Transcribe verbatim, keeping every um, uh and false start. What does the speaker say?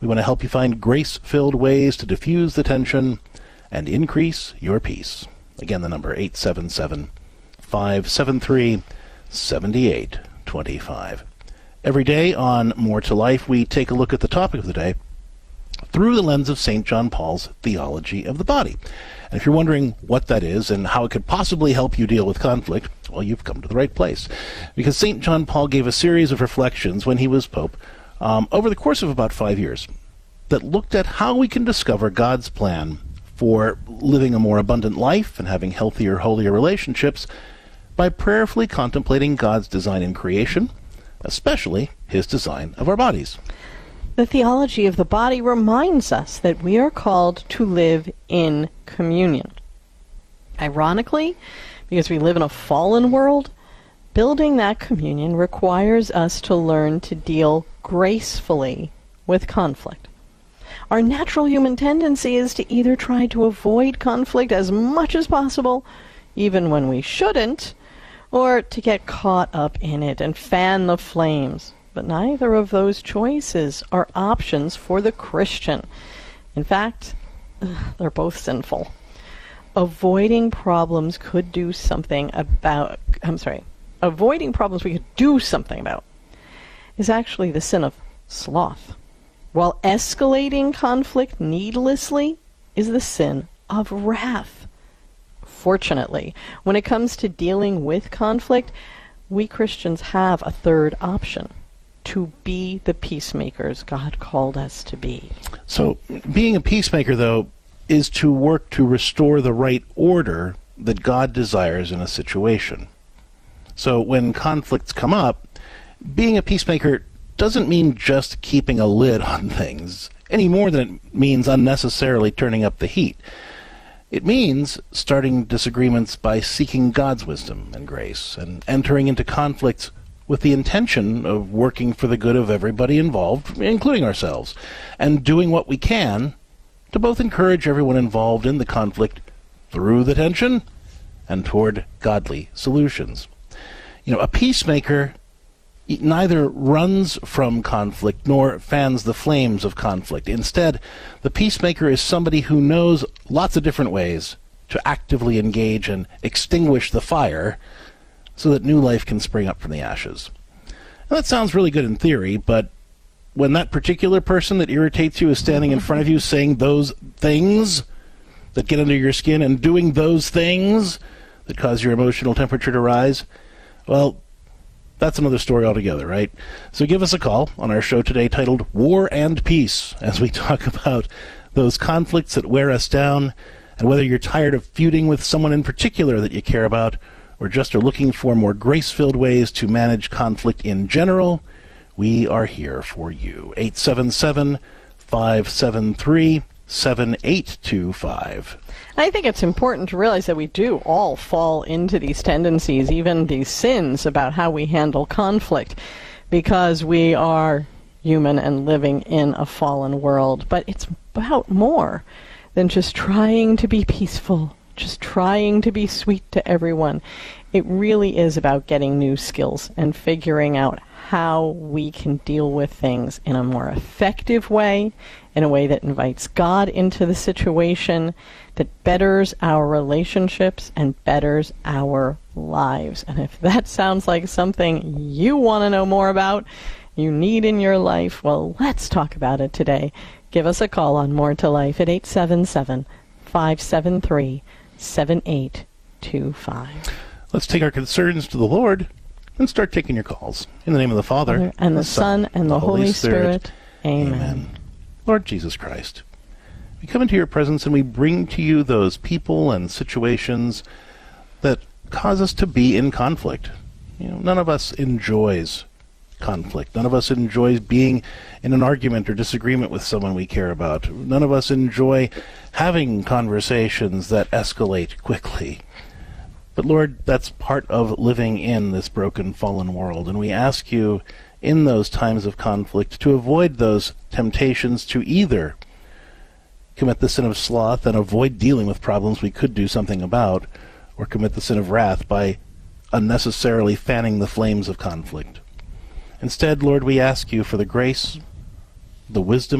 We want to help you find grace-filled ways to diffuse the tension and increase your peace. Again, the number eight seven seven, five seven three, seven eight two five. Every day on More to Life, we take a look at the topic of the day through the lens of Saint John Paul's theology of the body. And if you're wondering what that is and how it could possibly help you deal with conflict, well, you've come to the right place. Because Saint John Paul gave a series of reflections when he was Pope um, over the course of about five years that looked at how we can discover God's plan for living a more abundant life and having healthier, holier relationships by prayerfully contemplating God's design in creation, especially his design of our bodies. The theology of the body reminds us that we are called to live in communion. Ironically, because we live in a fallen world, building that communion requires us to learn to deal gracefully with conflict. Our natural human tendency is to either try to avoid conflict as much as possible, even when we shouldn't, or to get caught up in it and fan the flames. But neither of those choices are options for the Christian. In fact, they're both sinful. Avoiding problems could do something about, I'm sorry, avoiding problems we could do something about is actually the sin of sloth, while escalating conflict needlessly is the sin of wrath. Fortunately, when it comes to dealing with conflict, we Christians have a third option: to be the peacemakers God called us to be. So, being a peacemaker, though, is to work to restore the right order that God desires in a situation. So, when conflicts come up, being a peacemaker doesn't mean just keeping a lid on things, any more than it means unnecessarily turning up the heat. It means starting disagreements by seeking God's wisdom and grace, and entering into conflicts with the intention of working for the good of everybody involved, including ourselves, and doing what we can to both encourage everyone involved in the conflict through the tension and toward godly solutions. You know, a peacemaker neither runs from conflict nor fans the flames of conflict. Instead, the peacemaker is somebody who knows lots of different ways to actively engage and extinguish the fire so that new life can spring up from the ashes. Now, that sounds really good in theory, but when that particular person that irritates you is standing in front of you saying those things that get under your skin and doing those things that cause your emotional temperature to rise, well, that's another story altogether, right? So give us a call on our show today titled War and Peace as we talk about those conflicts that wear us down, and whether you're tired of feuding with someone in particular that you care about, or just are looking for more grace-filled ways to manage conflict in general, we are here for you. eight seven seven, five seven three, seven eight two five. I think it's important to realize that we do all fall into these tendencies, even these sins about how we handle conflict, because we are human and living in a fallen world. But it's about more than just trying to be peaceful, just trying to be sweet to everyone. It really is about getting new skills and figuring out how we can deal with things in a more effective way, in a way that invites God into the situation, that betters our relationships and betters our lives. And if that sounds like something you want to know more about, you need in your life, well, let's talk about it today. Give us a call on More to Life at eight seven seven, five seven three, seven eight two five. Let's take our concerns to the Lord and start taking your calls. In the name of the Father, Father and the Son, and the Holy Spirit. Spirit. Amen. Amen. Lord Jesus Christ, we come into your presence and we bring to you those people and situations that cause us to be in conflict. You know, none of us enjoys conflict. None of us enjoys being in an argument or disagreement with someone we care about. None of us enjoy having conversations that escalate quickly. But Lord, that's part of living in this broken, fallen world, and we ask you in those times of conflict to avoid those temptations to either commit the sin of sloth and avoid dealing with problems we could do something about, or commit the sin of wrath by unnecessarily fanning the flames of conflict. Instead, Lord, we ask you for the grace, the wisdom,